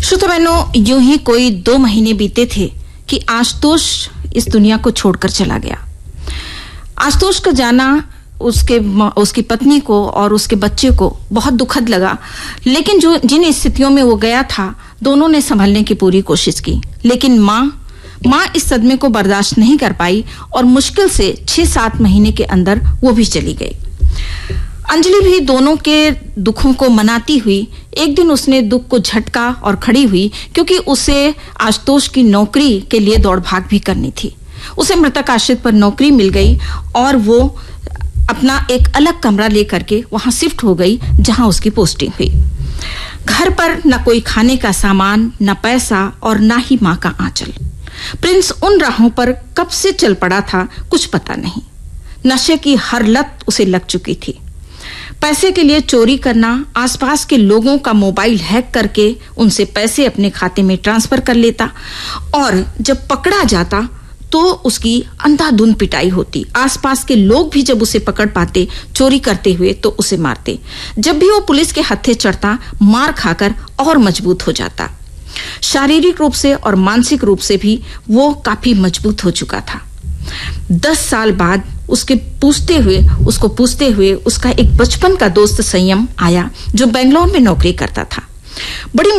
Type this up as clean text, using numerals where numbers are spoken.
श्रोता बहनों, यूं ही कोई 2 महीने बीते थे कि आशुतोष इस दुनिया को छोड़कर चला गया। आशुतोष का जाना उसकी पत्नी को और उसके बच्चे को बहुत दुखद लगा, लेकिन जिन स्थितियों में वो गया था, दोनों ने संभलने की पूरी कोशिश की। लेकिन माँ इस सदमे को बर्दाश्त नहीं कर पाई और मुश्किल से 6-7 महीने के अंदर वो भी चली गई। अंजलि भी दोनों के दुखों को मनाती हुई एक दिन उसने दुख को झटका और खड़ी हुई, क्योंकि उसे आशुतोष की नौकरी के लिए दौड़ भाग भी करनी थी। उसे मृतक आश्रित पर नौकरी मिल गई और वो अपना एक अलग कमरा लेकर के वहां शिफ्ट हो गई जहां उसकी पोस्टिंग हुई। घर पर न कोई खाने का सामान, न पैसा और न ही मां का आंचल। प्रिंस उन राहों पर कब से चल पड़ा था कुछ पता नहीं। नशे की हर लत उसे लग चुकी थी। पैसे के लिए चोरी करना, आसपास के लोगों का मोबाइल हैक करके उनसे पैसे अपने खाते में ट्रांसफर कर लेता और जब पकड़ा जाता तो उसकी अंधाधुंध पिटाई होती। आसपास के लोग भी जब उसे पकड़ पाते चोरी करते हुए तो उसे मारते। जब भी वो पुलिस के हत्थे चढ़ता, मार खाकर और मजबूत हो जाता। शारीरिक रूप से और मानसिक रूप से भी वो काफी मजबूत हो चुका था। 10 साल बाद उसको पूछते हुए उसका एक बचपन का दोस्त संयम आया, जो बेंगलोर में नौकरी करता था। बड़ी